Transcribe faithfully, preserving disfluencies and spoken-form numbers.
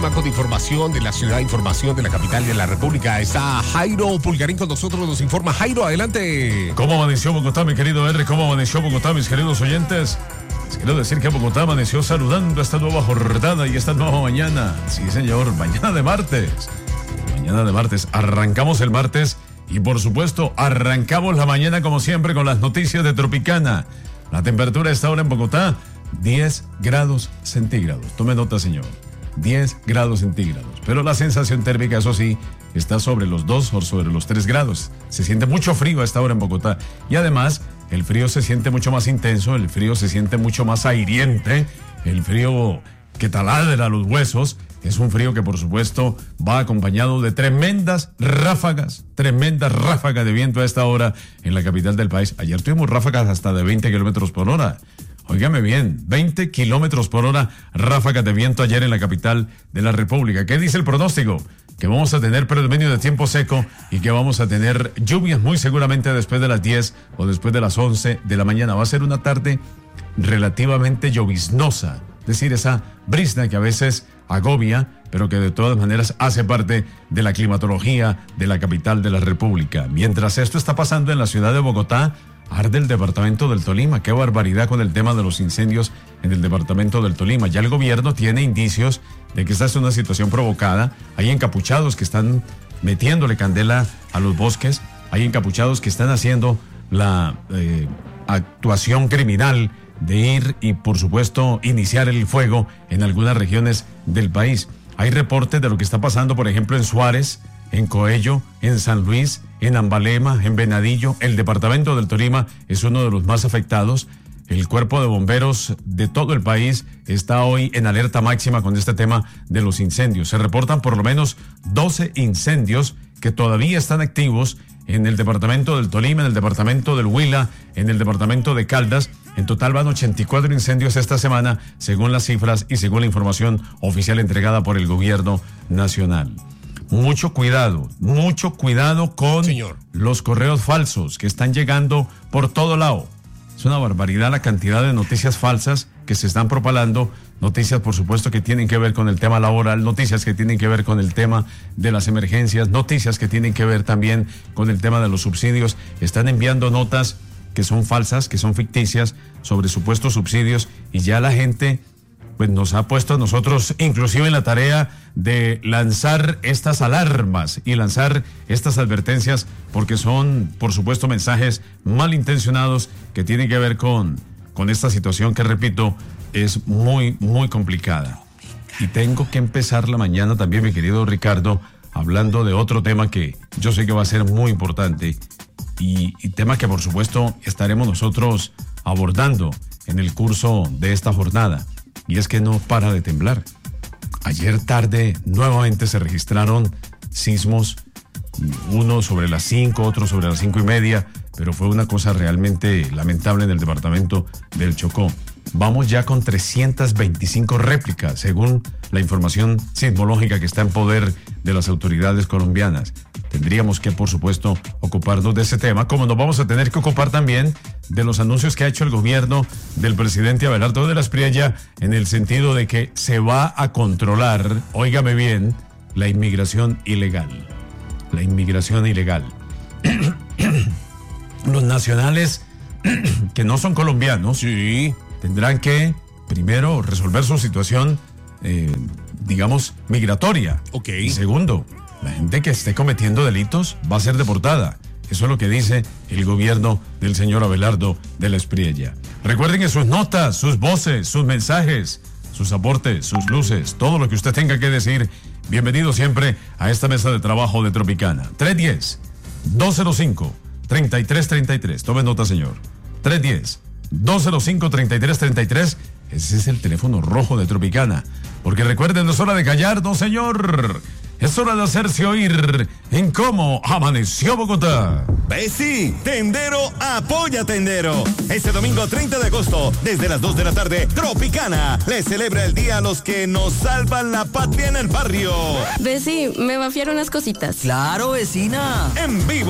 Con información de la ciudad, información de la capital de la República. Está Jairo Pulgarín con nosotros, nos informa. Jairo, adelante. ¿Cómo amaneció Bogotá, mi querido R? ¿Cómo amaneció Bogotá, mis queridos oyentes? Les quiero decir que Bogotá amaneció saludando esta nueva jornada y esta nueva mañana. Sí, señor, mañana de martes. Mañana de martes. Arrancamos el martes y, por supuesto, arrancamos la mañana, como siempre, con las noticias de Tropicana. La temperatura a esta hora en Bogotá, diez grados centígrados. Tome nota, señor. diez grados centígrados, pero la sensación térmica, eso sí, está sobre los dos o sobre los tres grados. Se siente mucho frío a esta hora en Bogotá y además el frío se siente mucho más intenso, el frío se siente mucho más ahiriente, el frío que taladra los huesos. Es un frío que, por supuesto, va acompañado de tremendas ráfagas, tremendas ráfagas de viento a esta hora en la capital del país. Ayer tuvimos ráfagas hasta de veinte kilómetros por hora. Óigame bien, veinte kilómetros por hora, ráfagas de viento ayer en la capital de la República. ¿Qué dice el pronóstico? Que vamos a tener predominio de tiempo seco y que vamos a tener lluvias muy seguramente después de las diez o después de las once de la mañana. Va a ser una tarde relativamente lloviznosa, es decir, esa brisna que a veces agobia, pero que de todas maneras hace parte de la climatología de la capital de la República. Mientras esto está pasando en la ciudad de Bogotá, arde el departamento del Tolima. Qué barbaridad con el tema de los incendios en el departamento del Tolima. Ya el gobierno tiene indicios de que esta es una situación provocada. Hay encapuchados que están metiéndole candela a los bosques. Hay encapuchados que están haciendo la eh, actuación criminal de ir y, por supuesto, iniciar el fuego en algunas regiones del país. Hay reportes de lo que está pasando, por ejemplo, en Suárez, en Coello, en San Luis, en Ambalema, en Venadillo. El departamento del Tolima es uno de los más afectados. El cuerpo de bomberos de todo el país está hoy en alerta máxima con este tema de los incendios. Se reportan por lo menos doce incendios que todavía están activos en el departamento del Tolima, en el departamento del Huila, en el departamento de Caldas. En total van ochenta y cuatro incendios esta semana, según las cifras y según la información oficial entregada por el gobierno nacional. Mucho cuidado, mucho cuidado con Señor. los correos falsos que están llegando por todo lado. Es una barbaridad la cantidad de noticias falsas que se están propalando. Noticias, por supuesto, que tienen que ver con el tema laboral, noticias que tienen que ver con el tema de las emergencias, noticias que tienen que ver también con el tema de los subsidios. Están enviando notas que son falsas, que son ficticias, sobre supuestos subsidios, y ya la gente pues nos ha puesto a nosotros inclusive en la tarea de lanzar estas alarmas y lanzar estas advertencias, porque son, por supuesto, mensajes malintencionados que tienen que ver con, con esta situación que, repito, es muy, muy complicada. Y tengo que empezar la mañana también, mi querido Ricardo, hablando de otro tema que yo sé que va a ser muy importante y, y tema que, por supuesto, estaremos nosotros abordando en el curso de esta jornada. Y es que no para de temblar. Ayer tarde nuevamente se registraron sismos, uno sobre las cinco, otro sobre las cinco y media, pero fue una cosa realmente lamentable en el departamento del Chocó. Vamos ya con trescientas veinticinco réplicas, según la información sismológica que está en poder de las autoridades colombianas. Tendríamos que, por supuesto, ocuparnos de ese tema, como nos vamos a tener que ocupar también de los anuncios que ha hecho el gobierno del presidente Abelardo de la Espriella, en el sentido de que se va a controlar, óigame bien, la inmigración ilegal. La inmigración ilegal. Los nacionales que no son colombianos, sí, tendrán que primero resolver su situación, eh, digamos, migratoria. Ok. Y segundo, la gente que esté cometiendo delitos va a ser deportada. Eso es lo que dice el gobierno del señor Abelardo de la Espriella. Recuerden que sus notas, sus voces, sus mensajes, sus aportes, sus luces, todo lo que usted tenga que decir, bienvenido siempre a esta mesa de trabajo de Tropicana. tres uno cero, dos cero cinco, tres tres tres tres. Tome nota, señor. tres uno cero, dos cero cinco, tres tres tres tres. Ese es el teléfono rojo de Tropicana. Porque recuerden, no es hora de callar, no señor. Es hora de hacerse oír en Cómo Amaneció Bogotá. Besi, Tendero apoya Tendero. Este domingo treinta de agosto, desde las dos de la tarde, Tropicana le celebra el día a los que nos salvan la patria en el barrio. Besi, me va a fiar unas cositas. Claro, vecina. En vivo.